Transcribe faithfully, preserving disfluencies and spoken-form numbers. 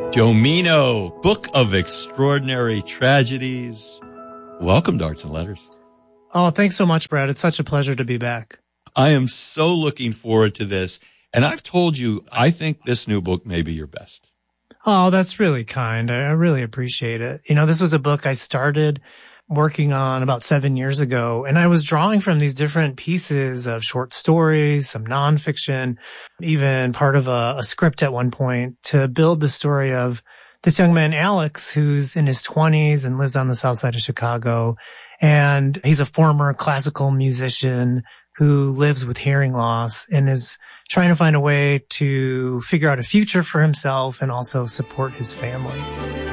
Jomino, Book of Extraordinary Tragedies. Welcome to Arts and Letters. Oh, thanks so much, Brad. It's such a pleasure to be back. I am so looking forward to this. And I've told you, I think this new book may be your best. Oh, that's really kind. I really appreciate it. You know, this was a book I started working on about seven years ago, and I was drawing from these different pieces of short stories, some nonfiction, even part of a, a script at one point to build the story of this young man, Alex, who's in his twenties and lives on the south side of Chicago. And he's a former classical musician who lives with hearing loss and is trying to find a way to figure out a future for himself and also support his family.